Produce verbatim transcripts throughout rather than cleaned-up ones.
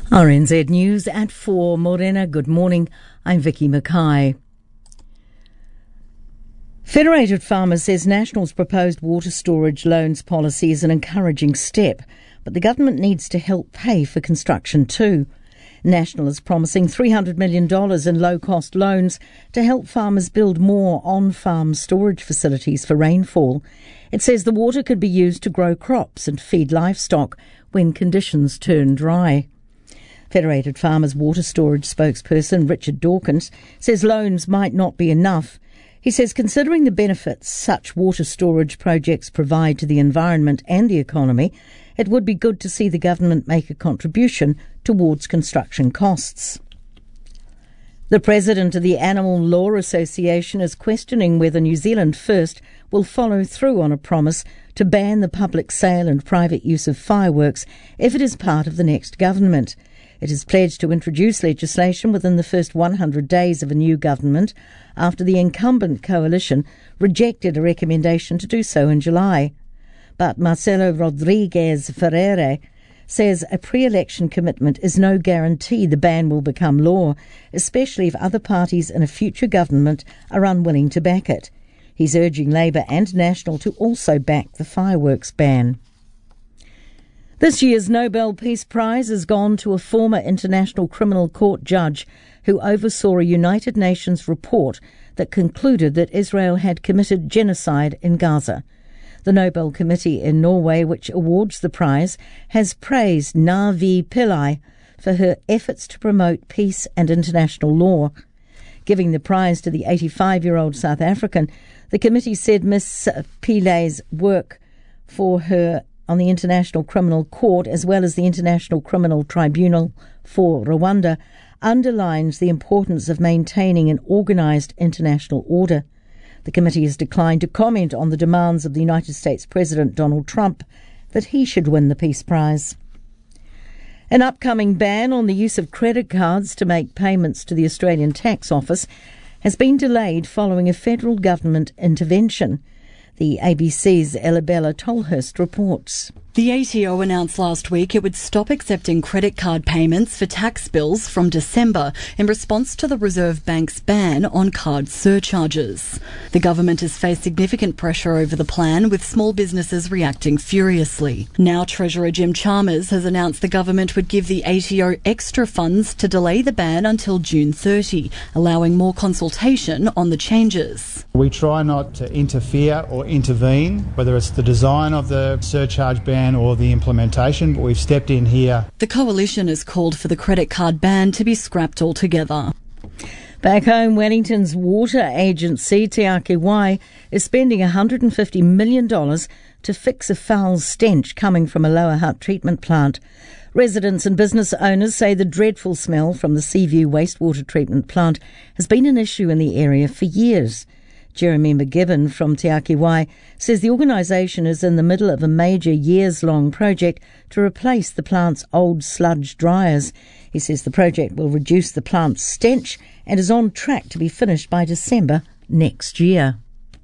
R N Z News at four. Morena, good morning. I'm Vicky Mackay. Federated Farmers says National's proposed water storage loans policy is an encouraging step, but the government needs to help pay for construction too. National is promising three hundred million dollars in low-cost loans to help farmers build more on-farm storage facilities for rainfall. It says the water could be used to grow crops and feed livestock when conditions turn dry. Federated Farmers water storage spokesperson Richard Dawkins says loans might not be enough. He says considering the benefits such water storage projects provide to the environment and the economy, it would be good to see the government make a contribution towards construction costs. The president of the Animal Law Association is questioning whether New Zealand First will follow through on a promise to ban the public sale and private use of fireworks if it is part of the next government. It has pledged to introduce legislation within the first one hundred days of a new government after the incumbent coalition rejected a recommendation to do so in July. But Marcelo Rodrigues Ferreira says a pre-election commitment is no guarantee the ban will become law, especially if other parties in a future government are unwilling to back it. He's urging Labour and National to also back the fireworks ban. This year's Nobel Peace Prize has gone to a former International Criminal Court judge who oversaw a United Nations report that concluded that Israel had committed genocide in Gaza. The Nobel Committee in Norway, which awards the prize, has praised Navi Pillai for her efforts to promote peace and international law. Giving the prize to the eighty-five-year-old South African, the committee said Miss Pillai's work for her on the International Criminal Court as well as the International Criminal Tribunal for Rwanda underlines the importance of maintaining an organised international order. The committee has declined to comment on the demands of the United States President Donald Trump that he should win the Peace Prize. An upcoming ban on the use of credit cards to make payments to the Australian Tax Office has been delayed following a federal government intervention. The A B C's Elabella Tolhurst reports. The A T O announced last week it would stop accepting credit card payments for tax bills from December in response to the Reserve Bank's ban on card surcharges. The government has faced significant pressure over the plan, with small businesses reacting furiously. Now Treasurer Jim Chalmers has announced the government would give the A T O extra funds to delay the ban until June thirtieth, allowing more consultation on the changes. We try not to interfere or intervene, whether it's the design of the surcharge ban or the implementation, but we've stepped in here. The coalition has called for the credit card ban to be scrapped altogether. Back home, Wellington's water agency, Te Ake Wai, is spending one hundred fifty million dollars to fix a foul stench coming from a Lower Hutt treatment plant. Residents and business owners say the dreadful smell from the Seaview wastewater treatment plant has been an issue in the area for years. Jeremy McGibbon from Te Ake Wai says the organisation is in the middle of a major years-long project to replace the plant's old sludge dryers. He says the project will reduce the plant's stench and is on track to be finished by December next year.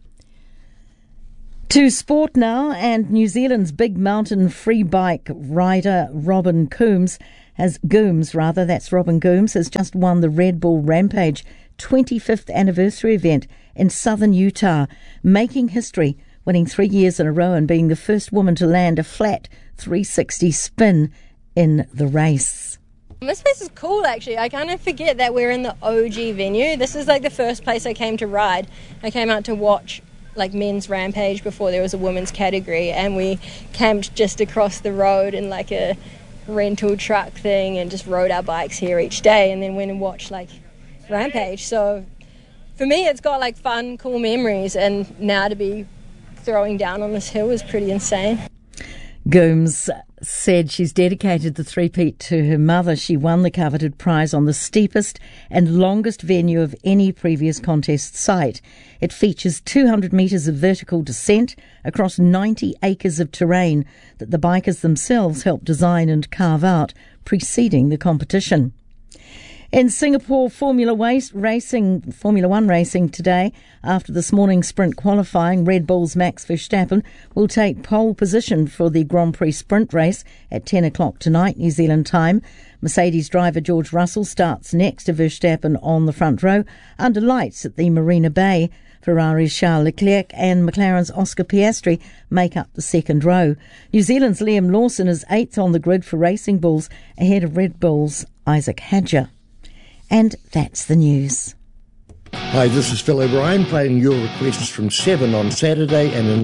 To sport now, and New Zealand's big mountain free bike rider Robin Coombs has Gooms rather that's Robin Goombs has just won the Red Bull Rampage twenty-fifth anniversary event in southern Utah, making history, winning three years in a row and being the first woman to land a flat three sixty spin in the race. This place is cool, actually. I kind of forget that we're in the O G venue. This is like the first place I came to ride. I came out to watch like men's Rampage before there was a women's category, and we camped just across the road in like a rental truck thing and just rode our bikes here each day, and then went and watched like Rampage. So for me it's got like fun, cool memories, and now to be throwing down on this hill is pretty insane. Gooms said she's dedicated the three-peat to her mother. She won the coveted prize on the steepest and longest venue of any previous contest site. It features two hundred metres of vertical descent across ninety acres of terrain that the bikers themselves helped design and carve out preceding the competition. In Singapore, Formula Waste racing, Formula One racing today, after this morning's sprint qualifying, Red Bull's Max Verstappen will take pole position for the Grand Prix sprint race at ten o'clock tonight, New Zealand time. Mercedes driver George Russell starts next to Verstappen on the front row under lights at the Marina Bay. Ferrari's Charles Leclerc and McLaren's Oscar Piastri make up the second row. New Zealand's Liam Lawson is eighth on the grid for Racing Bulls, ahead of Red Bull's Isaac Hadger. And that's the news. Hi, this is Phil O'Brien playing your requests from seven on Saturday and in